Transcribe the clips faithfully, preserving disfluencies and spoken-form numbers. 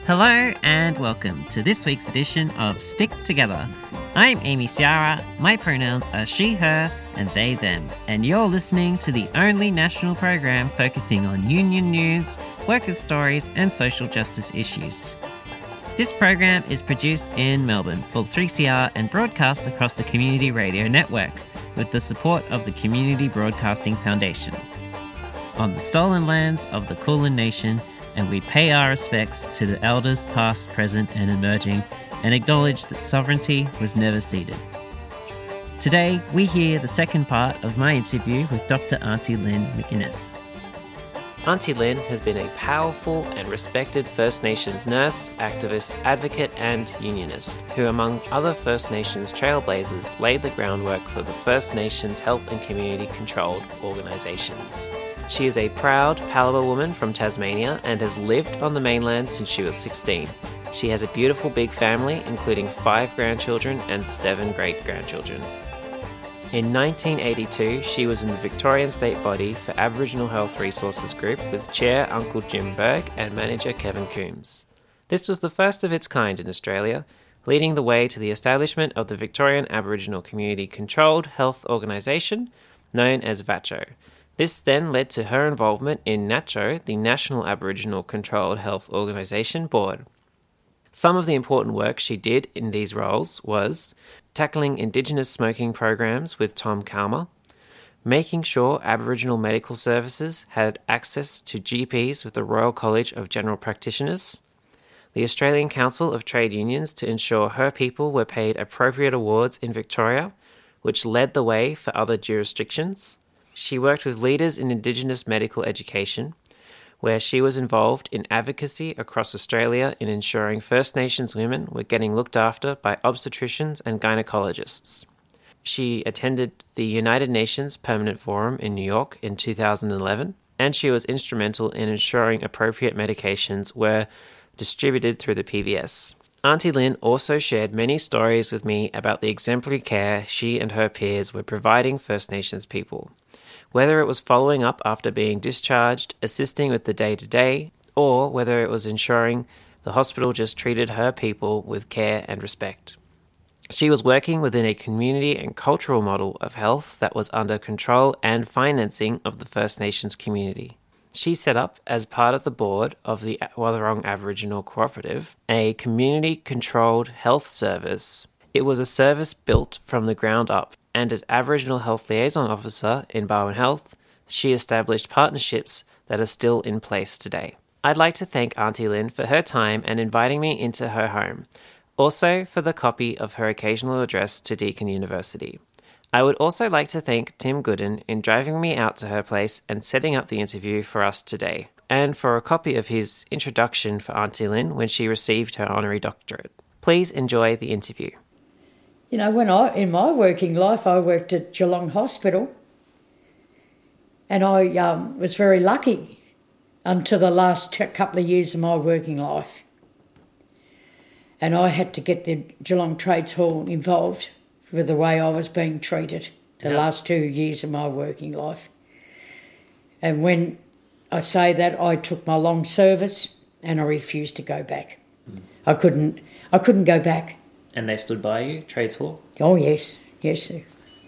Hello and welcome to this week's edition of Stick Together. I'm Amy Ciara, my pronouns are she, her and they, them, and you're listening to the only national program focusing on union news, workers' stories and social justice issues. This program is produced in Melbourne for three C R and broadcast across the Community Radio Network with the support of the Community Broadcasting Foundation. On the stolen lands of the Kulin Nation, and we pay our respects to the elders past, present and emerging and acknowledge that sovereignty was never ceded. Today, we hear the second part of my interview with Doctor Auntie Lynn McInnes. Auntie Lynn has been a powerful and respected First Nations nurse, activist, advocate and unionist, who among other First Nations trailblazers laid the groundwork for the First Nations health and community-controlled organisations. She is a proud Palawa woman from Tasmania and has lived on the mainland since she was sixteen. She has a beautiful big family, including five grandchildren and seven great-grandchildren. In nineteen eighty-two, she was in the Victorian State Body for Aboriginal Health Resources Group with Chair Uncle Jim Berg and Manager Kevin Coombs. This was the first of its kind in Australia, leading the way to the establishment of the Victorian Aboriginal Community Controlled Health Organisation, known as VACCHO. This then led to her involvement in NACCHO, the National Aboriginal Controlled Health Organisation Board. Some of the important work she did in these roles was tackling Indigenous smoking programs with Tom Calma, making sure Aboriginal medical services had access to G Ps with the Royal College of General Practitioners, the Australian Council of Trade Unions to ensure her people were paid appropriate awards in Victoria, which led the way for other jurisdictions. She worked with leaders in Indigenous medical education, where she was involved in advocacy across Australia in ensuring First Nations women were getting looked after by obstetricians and gynecologists. She attended the United Nations Permanent Forum in New York in two thousand eleven, and she was instrumental in ensuring appropriate medications were distributed through the P V S. Auntie Lynn also shared many stories with me about the exemplary care she and her peers were providing First Nations people. Whether it was following up after being discharged, assisting with the day-to-day, or whether it was ensuring the hospital just treated her people with care and respect. She was working within a community and cultural model of health that was under control and financing of the First Nations community. She set up, as part of the board of the Wathaurong Aboriginal Cooperative, a community-controlled health service. It was a service built from the ground up, and as Aboriginal Health Liaison Officer in Barwon Health, she established partnerships that are still in place today. I'd like to thank Auntie Lynn for her time and inviting me into her home, also for the copy of her occasional address to Deakin University. I would also like to thank Tim Gooden in driving me out to her place and setting up the interview for us today, and for a copy of his introduction for Auntie Lynn when she received her honorary doctorate. Please enjoy the interview. You know, when I, in my working life, I worked at Geelong Hospital, and I um, was very lucky until the last t- couple of years of my working life. And I had to get the Geelong Trades Hall involved with the way I was being treated the yeah. last two years of my working life. And when I say that, I took my long service and I refused to go back. Mm. I couldn't. I couldn't go back. And they stood by you, Trades Hall? Oh, yes. Yes, sir.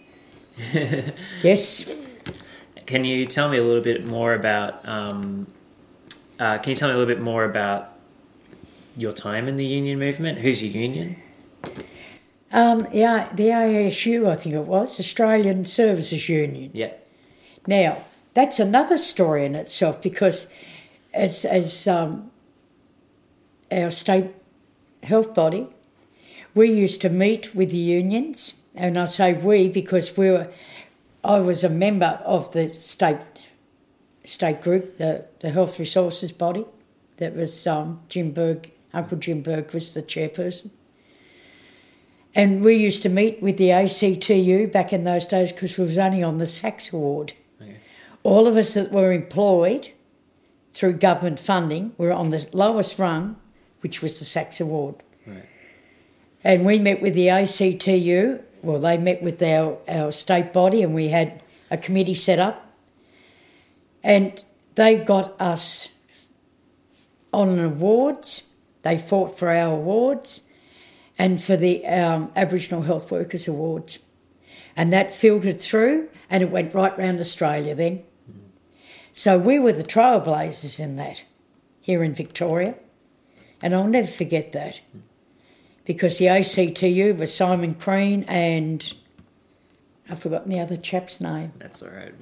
Yes. Can you tell me a little bit more about, um, uh, can you tell me a little bit more about your time in the union movement? Who's your union? Um, yeah, the A S U, I think it was, Australian Services Union. Yeah. Now, that's another story in itself because as, as um, our state health body, we used to meet with the unions, and I say we because we were, I was a member of the state state group, the, the health resources body. That was um, Jim Berg, Uncle Jim Berg was the chairperson. And we used to meet with the A C T U back in those days because we was only on the SACS award. Okay. All of us that were employed through government funding were on the lowest rung, which was the SACS award. Right. And we met with the A C T U, well, they met with our, our state body and we had a committee set up. And they got us on awards They fought for our awards and for the um, Aboriginal Health Workers Awards. And that filtered through and it went right round Australia then. Mm. So we were the trailblazers in that here in Victoria. And I'll never forget that. Mm. Because the A C T U was Simon Crean and I've forgotten the other chap's name. That's all right.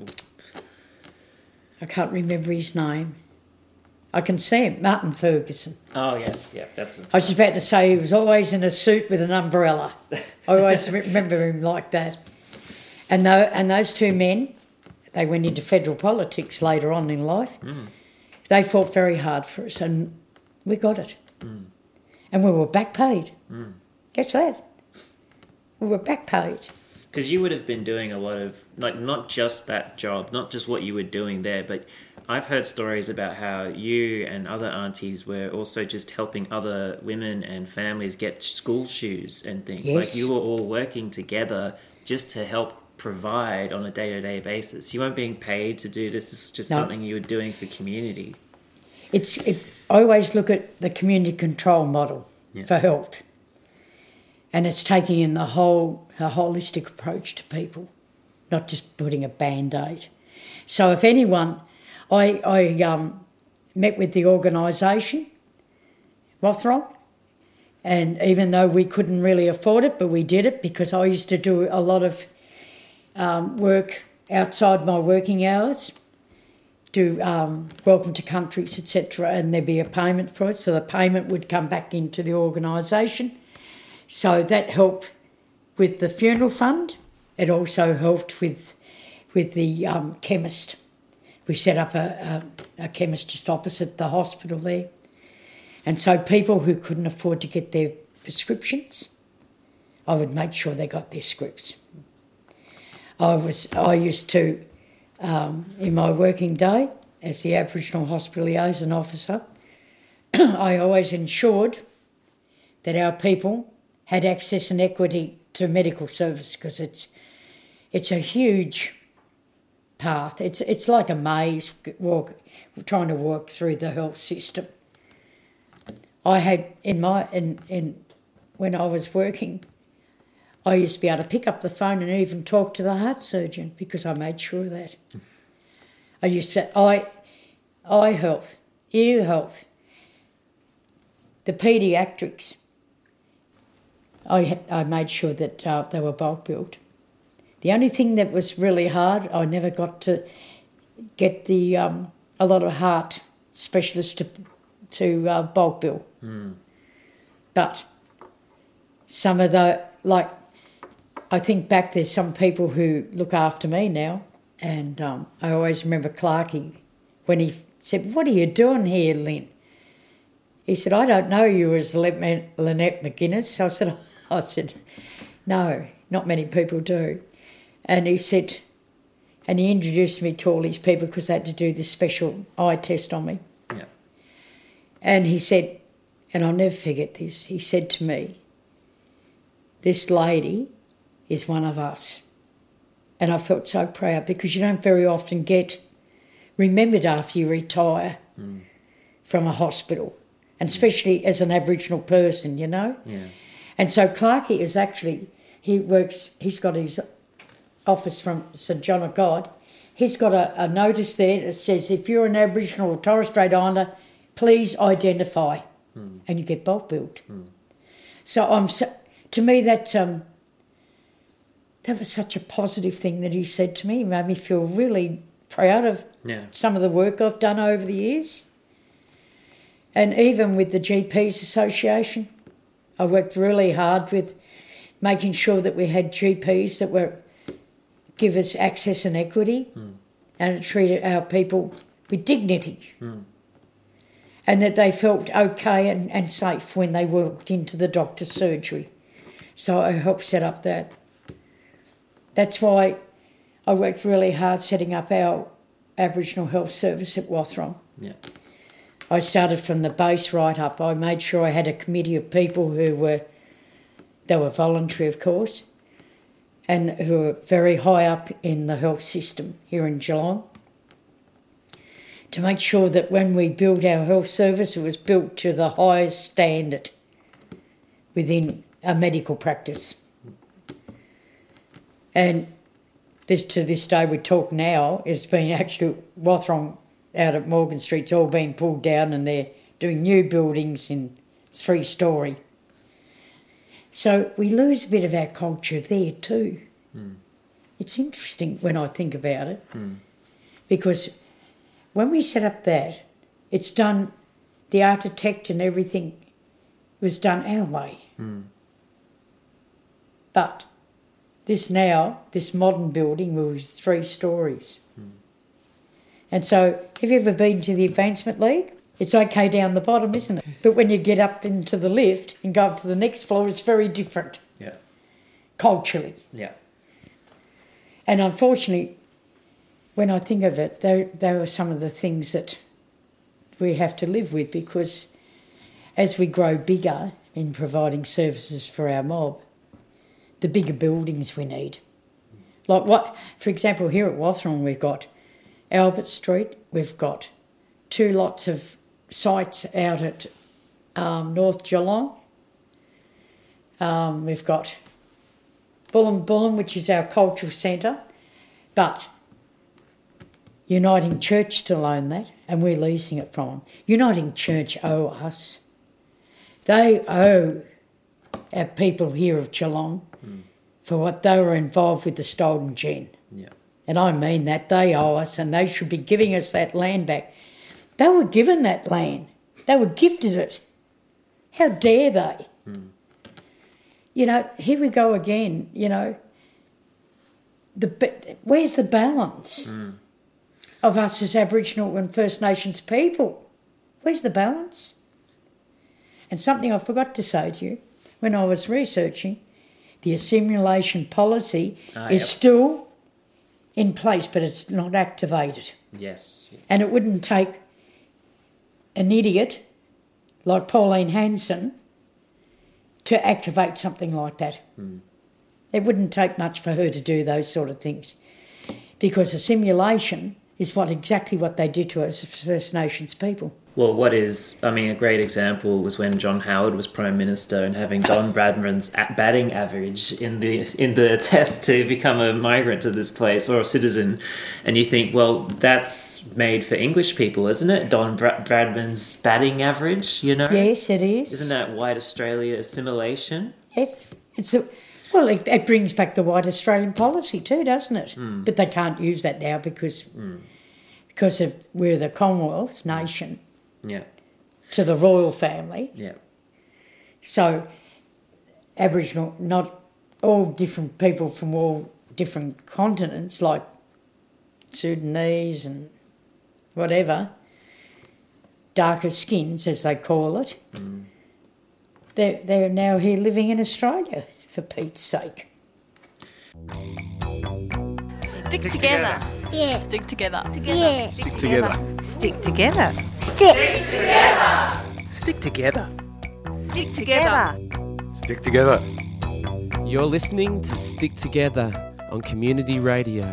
I can't remember his name. I can see him, Martin Ferguson. Oh, yes, yeah, that's... A... I was about to say he was always in a suit with an umbrella. I always remember him like that. And, though, and those two men, they went into federal politics later on in life. Mm. They fought very hard for us and we got it. Mm. And we were back paid. Mm. Guess that. We were back paid. Because you would have been doing a lot of, like, not just that job, not just what you were doing there, but I've heard stories about how you and other aunties were also just helping other women and families get school shoes and things. Yes. Like, you were all working together just to help provide on a day-to-day basis. You weren't being paid to do this. This is just no. something you were doing for community. It's. It, I always look at the community control model yeah. for health. And it's taking in the whole a holistic approach to people, not just putting a Band-Aid. So if anyone, I, I um, met with the organisation, Rothron, and even though we couldn't really afford it, but we did it because I used to do a lot of um, work outside my working hours, do um, welcome to countries, et cetera, and there'd be a payment for it, so the payment would come back into the organisation. So that helped with the funeral fund. It also helped with with the um, chemist. We set up a, a, a chemist just opposite the hospital there. And so people who couldn't afford to get their prescriptions, I would make sure they got their scripts. I was I used to, um, in my working day as the Aboriginal Hospital Liaison Officer, I always ensured that our people had access and equity to medical service because it's it's a huge path. It's it's like a maze walk, trying to walk through the health system. I had in my in, in when I was working, I used to be able to pick up the phone and even talk to the heart surgeon because I made sure of that. I used to eye eye health, ear health, the paediatrics. I, I made sure that uh, they were bulk billed. The only thing that was really hard, I never got to get the um, a lot of heart specialists to to uh, bulk bill. Mm. But some of the, like, I think back there's some people who look after me now, and um, I always remember Clarkey when he said, "What are you doing here, Lynn?" He said, "I don't know you as Lynette McGuinness." I said, I said, "No, not many people do." And he said, and he introduced me to all these people because they had to do this special eye test on me. Yeah. And he said, and I'll never forget this, he said to me, "This lady is one of us." And I felt so proud because you don't very often get remembered after you retire mm. from a hospital, and especially as an Aboriginal person, you know? Yeah. And so Clarkey is actually, he works, he's got his office from St John of God. He's got a, a notice there that says, if you're an Aboriginal or Torres Strait Islander, please identify, mm. and you get bulk billed. Mm. So I'm so, to me that um, that was such a positive thing that he said to me. It made me feel really proud of yeah. some of the work I've done over the years. And even with the G Ps Association, I worked really hard with making sure that we had G Ps that were give us access and equity mm. and treated our people with dignity mm. and that they felt okay and, and safe when they walked into the doctor's surgery. So I helped set up that. That's why I worked really hard setting up our Aboriginal Health Service at Wathaurong. Yeah. I started from the base right up. I made sure I had a committee of people who were, they were voluntary of course, and who were very high up in the health system here in Geelong, to make sure that when we built our health service, it was built to the highest standard within a medical practice. And this to this day we talk now, it's been actually Wathrong out at Morgan Street's all been pulled down and they're doing new buildings in three-storey. So we lose a bit of our culture there too. Mm. It's interesting when I think about it mm. because when we set up that, it's done, the architect and everything was done our way. Mm. But this now, this modern building was three stories. Mm. And so, have you ever been to the Advancement League? It's okay down the bottom, isn't it? But when you get up into the lift and go up to the next floor, it's very different. Yeah. Culturally. Yeah. And unfortunately, when I think of it, they, they are some of the things that we have to live with, because as we grow bigger in providing services for our mob, the bigger buildings we need. Like what, for example, here at Wathrong we've got Albert Street, we've got two lots of sites out at um, North Geelong. Um, we've got Bullen Bullen, which is our cultural centre, but Uniting Church still own that, and we're leasing it from them. Uniting Church owe us. They owe our people here of Geelong mm. for what they were involved with the Stolen Gin. Yeah. And I mean that. They owe us, and they should be giving us that land back. They were given that land. They were gifted it. How dare they? Mm. You know, here we go again, you know. The Where's the balance mm. of us as Aboriginal and First Nations people? Where's the balance? And something I forgot to say to you, when I was researching, the assimilation policy ah, is yep. still in place, but it's not activated. Yes. And it wouldn't take an idiot like Pauline Hanson to activate something like that. Mm. It wouldn't take much for her to do those sort of things, because assimilation is what exactly what they did to us as First Nations people. Well, what is, I mean, a great example was when John Howard was Prime Minister and having Don Bradman's batting average in the in the test to become a migrant to this place or a citizen. And you think, well, that's made for English people, isn't it? Don Bra- Bradman's batting average, you know? Yes, it is. Isn't that white Australia assimilation? Yes. It's a, well, it, it brings back the white Australian policy too, doesn't it? Mm. But they can't use that now because, mm. because of we're the Commonwealth nation. Yeah. To the royal family. Yeah. So Aboriginal, not all different people from all different continents, like Sudanese and whatever, darker skins as they call it, mm. they're, they're now here living in Australia, for Pete's sake. Stick together. Yeah. Stick together. Together. Yeah. Stick together. Stick together. Stick. Stick together. Stick together. Stick together. You're listening to Stick Together on Community Radio.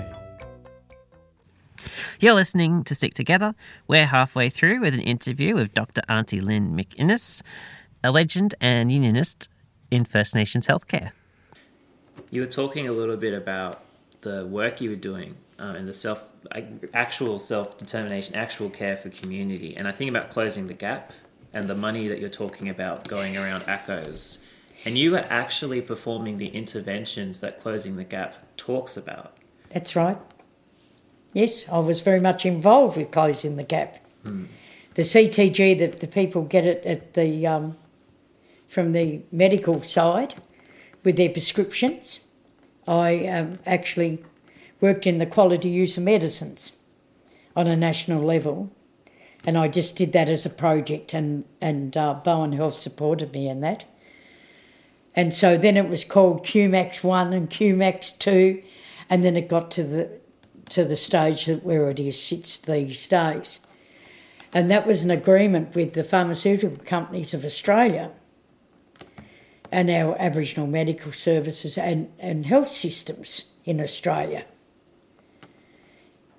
You're listening to Stick Together. We're halfway through with an interview with Doctor Auntie Lynn McInnes, a legend and unionist in First Nations healthcare. You were talking a little bit about the work you were doing uh, and the self, actual self-determination, actual care for community. And I think about Closing the Gap and the money that you're talking about going around A C Os. And you were actually performing the interventions that Closing the Gap talks about. That's right. Yes, I was very much involved with Closing the Gap. Hmm. The C T G, the, the people get it at the um, from the medical side with their prescriptions. I um, actually worked in the quality use of medicines on a national level, and I just did that as a project, and, and uh, Bowen Health supported me in that. And so then it was called Q MAX one and Q MAX two, and then it got to the to the stage where it is sits these days. And that was an agreement with the pharmaceutical companies of Australia and our Aboriginal medical services and, and health systems in Australia.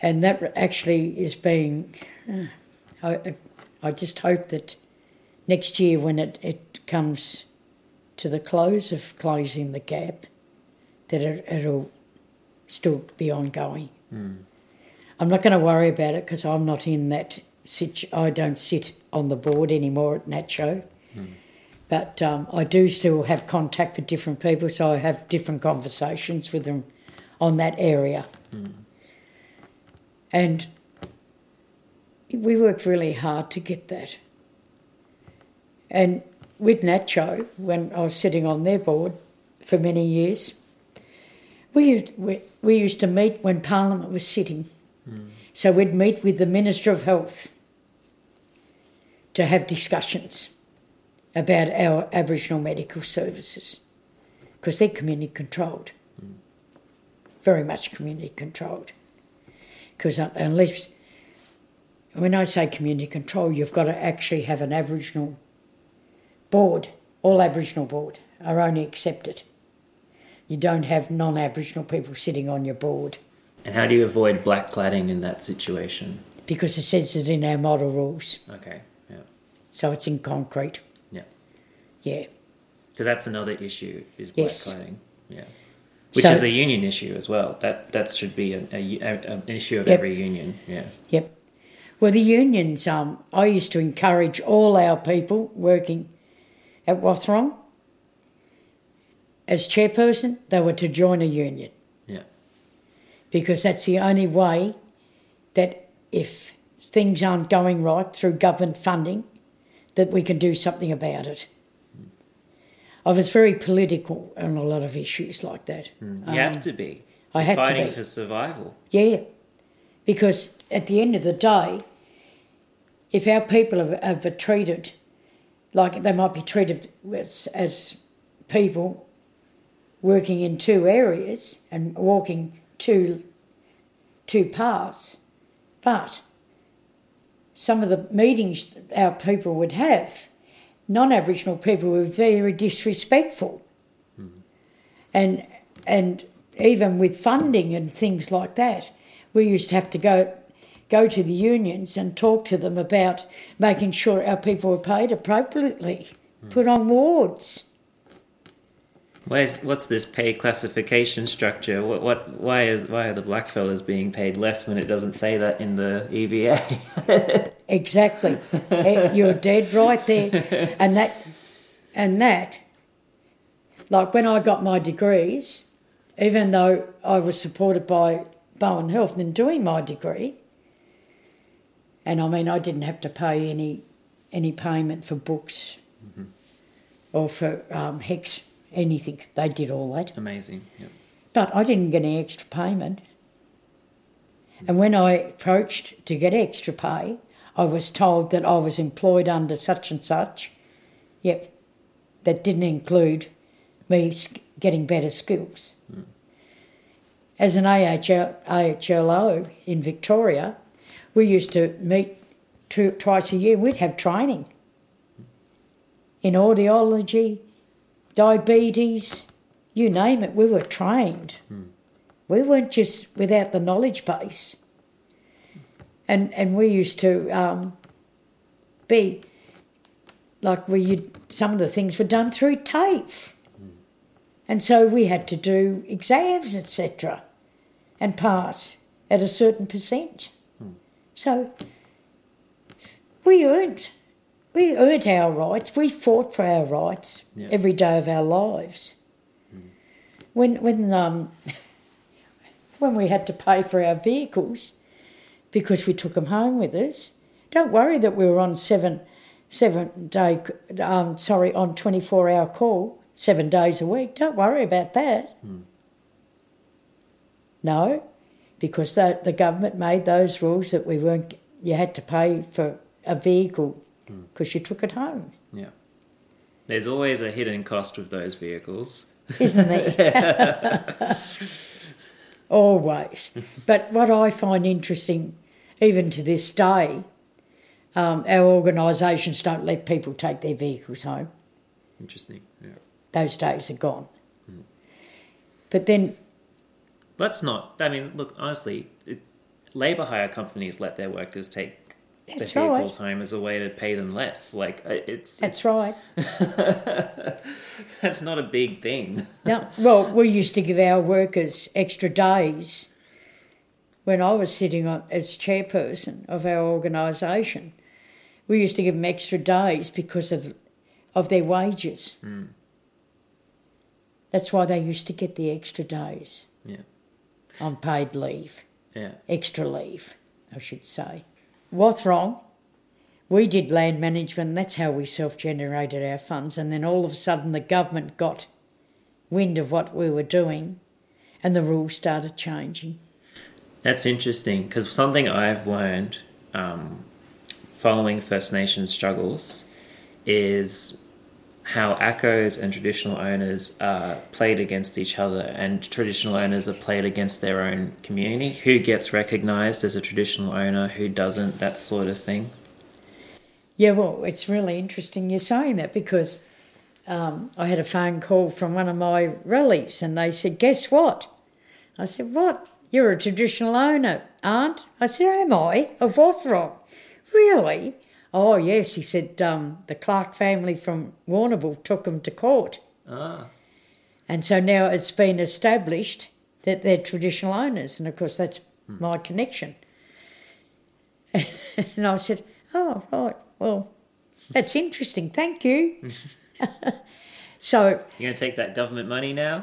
And that actually is being, uh, I, I just hope that next year when it, it comes to the close of closing the gap, that it, it'll still be ongoing. Mm. I'm not going to worry about it because I'm not in that situ- I don't sit on the board anymore at Nacho. Mm. But um, I do still have contact with different people, so I have different conversations with them on that area. Mm. And we worked really hard to get that. And with Nacho, when I was sitting on their board for many years, we used, we, we used to meet when Parliament was sitting. Mm. So we'd meet with the Minister of Health to have discussions about our Aboriginal medical services because they're community controlled, mm. very much community controlled. Because unless, when I say community control, you've got to actually have an Aboriginal board. All Aboriginal board are only accepted. You don't have non-Aboriginal people sitting on your board. And how do you avoid black cladding in that situation? Because it says it in our model rules. Okay, yeah. So it's in concrete. Yeah. Yeah. Because that's another issue, is black Yes. cladding. Yeah. Which So- is a union issue as well. That that should be a, a, a- an issue of Yep. every union. Yeah. Yep. Well, the unions, um, I used to encourage all our people working at Wathrong, as chairperson, they were to join a union Yeah. because that's the only way that if things aren't going right through government funding, that we can do something about it. I was very political on a lot of issues like that. You Um, have to be. I You're had to fighting be. for survival. Yeah, because at the end of the day, if our people are, are treated like they might be treated as, as people working in two areas and walking two, two paths, but some of the meetings our people would have, non-Aboriginal people were very disrespectful. Mm-hmm. And and even with funding and things like that, we used to have to go go to the unions and talk to them about making sure our people were paid appropriately, Mm. put on wards. Where's, what's this pay classification structure? What, what, why, are, why are the blackfellas being paid less when it doesn't say that in the E B A? Exactly. Eh, You're dead right there. And that, and that, like when I got my degrees, even though I was supported by Bowen Health in doing my degree, and I mean I didn't have to pay any any payment for books Mm-hmm. or for um, HECS, anything. They did all that. Amazing. Yeah. But I didn't get any extra payment. And when I approached to get extra pay, I was told that I was employed under such and such. Yep, that didn't include me sk- getting better skills. Mm. As an A H L, A H L O in Victoria, we used to meet two, twice a year. We'd have training in audiology, diabetes, you name it, we were trained. Mm. We weren't just without the knowledge base. And and we used to um, be, like we you'd, some of the things were done through TAFE. Mm. And so we had to do exams, et cetera, and pass at a certain percent. Mm. So we earned We earned our rights. We fought for our rights Yeah. every day of our lives. Mm. When when um when we had to pay for our vehicles because we took them home with us, don't worry that we were on seven seven day um sorry on twenty four hour call seven days a week. Don't worry about that. Mm. No, because the the government made those rules that we weren't. You had to pay for a vehicle. Because you took it home, Yeah. There's always a hidden cost with those vehicles. isn't there? Always. But what I find interesting, even to this day, um, our organisations don't let people take their vehicles home. Interesting. Yeah. Those days are gone. Mm. But then... Let's not... I mean, look, honestly, it, labour hire companies let their workers take That's the vehicles right. home as a way to pay them less. Like uh, it's That's it's, right. That's not a big thing. No, well, we used to give our workers extra days. When I was sitting on as chairperson of our organisation, we used to give them extra days because of of their wages. Mm. That's why they used to get the extra days Yeah, on paid leave, yeah. extra leave, I should say. What's wrong? We did land management, and that's how we self-generated our funds, and then all of a sudden the government got wind of what we were doing and the rules started changing. That's interesting, because something I've learned um, following First Nations struggles is how A C Os and traditional owners are played against each other, and traditional owners are played against their own community. Who gets recognised as a traditional owner, who doesn't, that sort of thing. Yeah, well, it's really interesting you're saying that, because um, I had a phone call from one of my rallies and they said, guess what? I said, what? You're a traditional owner, aren't? I said, am I? Of Wathrong? Really? Oh, yes. He said um, the Clark family from Warrnambool took them to court. Ah. And so now it's been established that they're traditional owners. And, of course, that's hmm. my connection. And, and I said, oh, right, well, that's interesting. Thank you. So you're going to take that government money now?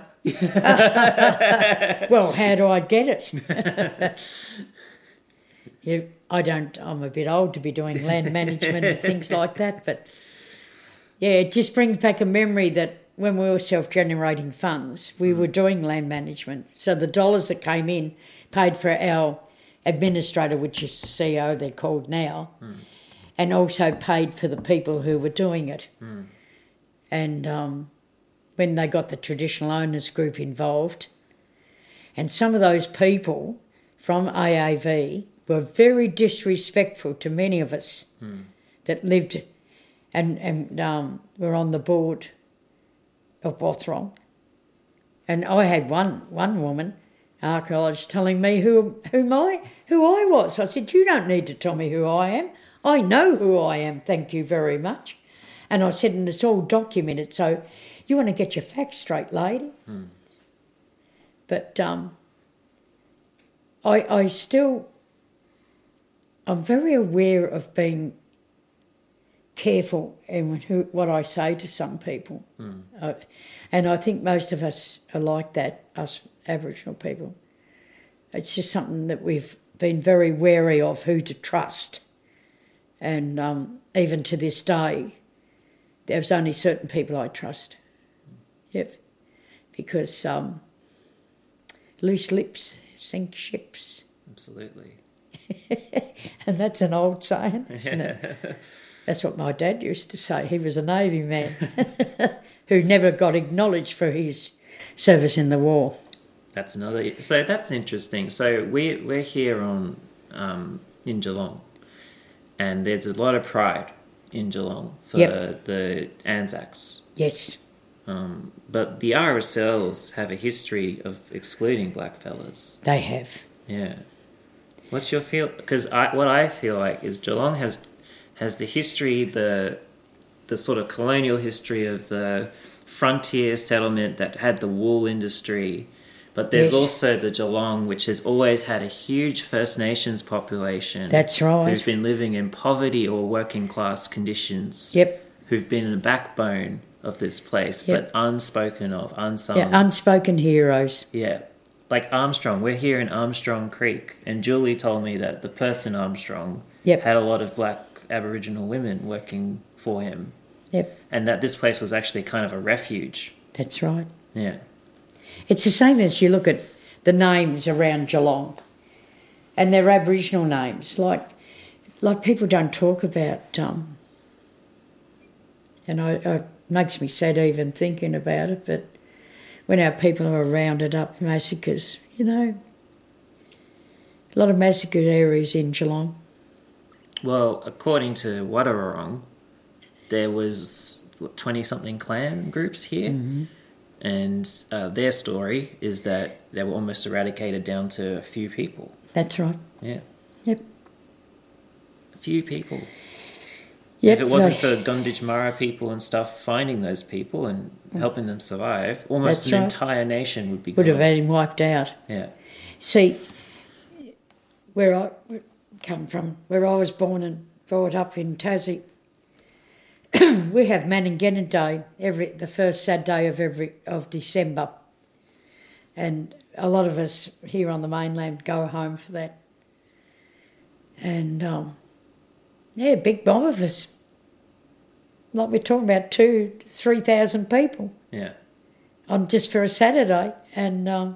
Well, how do I get it? Yeah, I don't, I'm a bit old to be doing land management and things like that, but yeah, it just brings back a memory that when we were self-generating funds, we mm. were doing land management. So the dollars that came in paid for our administrator, which is the C E O they're called now, mm. and also paid for the people who were doing it. Mm. And um, when they got the traditional owners group involved, and some of those people from A A V were very disrespectful to many of us mm. that lived and, and um, were on the board of Wathrong. And I had one one woman, archaeologist, telling me who who my who I was. I said, you don't need to tell me who I am. I know who I am, thank you very much. And I said, and it's all documented, so you want to get your facts straight, lady. Mm. But um, I I still, I'm very aware of being careful in who, what I say to some people. Mm. Uh, and I think most of us are like that, us Aboriginal people. It's just something that we've been very wary of who to trust. And um, even to this day, there's only certain people I trust. Yep. Because um, loose lips sink ships. Absolutely. And that's an old saying, isn't it? That's what my dad used to say. He was a Navy man who never got acknowledged for his service in the war. That's another... So that's interesting. So we, we're here on um, in Geelong, and there's a lot of pride in Geelong for yep. the Anzacs. Yes. Um, but the R S Ls have a history of excluding blackfellas. They have. Yeah. What's your feel? Because I, what I feel like is Geelong has has the history, the the sort of colonial history of the frontier settlement that had the wool industry, but there's yes. also the Geelong, which has always had a huge First Nations population. That's right. Who've been living in poverty or working class conditions. Yep. Who've been the backbone of this place, yep. but unspoken of, unsung. Yeah, unspoken heroes. Yeah. Like Armstrong, we're here in Armstrong Creek, and Julie told me that the person Armstrong yep. had a lot of black Aboriginal women working for him. Yep. And that this place was actually kind of a refuge. That's right. Yeah. It's the same as you look at the names around Geelong, and they're Aboriginal names. Like, like people don't talk about, um, and I, it makes me sad even thinking about it, but when our people are rounded up, massacres, you know, a lot of massacred areas in Geelong. Well, according to Wadawurrung, there was twenty-something clan groups here, mm-hmm. And uh, their story is that they were almost eradicated down to a few people. That's right. Yeah. Yep. A few people. Yep. If it wasn't no. for Gondij Mara people and stuff finding those people and helping them survive, almost That's an right. entire nation would be Would have gone. had him wiped out. Yeah. See, where I come from, where I was born and brought up in Tassie, we have Manningenna Day every the first Saturday of every of December, and a lot of us here on the mainland go home for that. And um, yeah, big mob of us. Like we're talking about two, three thousand people Yeah. on just for a Saturday, and um,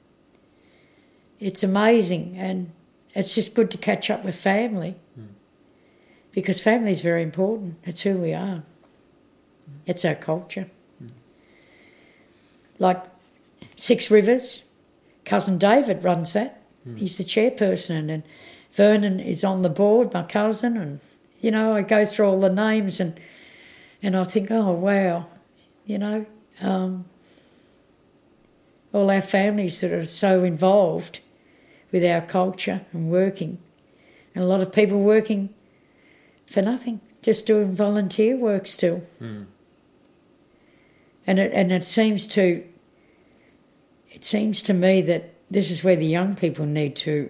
it's amazing, and it's just good to catch up with family. Because family is very important. It's who we are. It's our culture. Mm. Like Six Rivers, cousin David runs that. Mm. He's the chairperson, and Vernon is on the board, my cousin, and you know I go through all the names and and I think, oh wow, you know, um, all our families that are so involved with our culture and working, and a lot of people working for nothing, just doing volunteer work still. Mm. And it and it seems to it seems to me that this is where the young people need to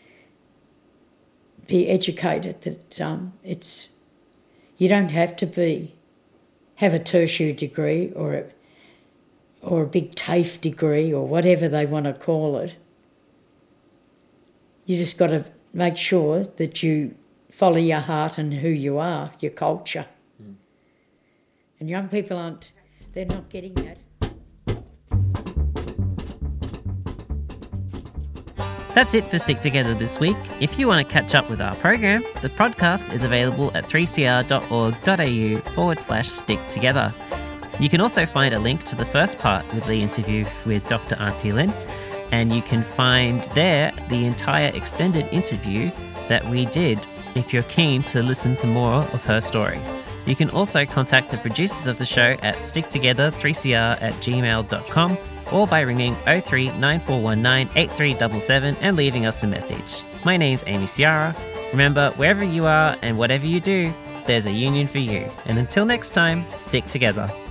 be educated, that um, it's you don't have to be have a tertiary degree or a or a big TAFE degree or whatever they want to call it. You just got to make sure that you follow your heart and who you are, your culture. Mm. And young people aren't, they're not getting that. That's it for Stick Together this week. If you want to catch up with our program, the podcast is available at three c r dot org dot a u forward slash stick together. You can also find a link to the first part with the interview with Doctor Auntie Lynn, and you can find there the entire extended interview that we did if you're keen to listen to more of her story. You can also contact the producers of the show at sticktogether three c r at gmail dot com or by ringing oh three nine four one nine eight three seven seven and leaving us a message. My name's Amy Ciara. Remember, wherever you are and whatever you do, there's a union for you. And until next time, stick together.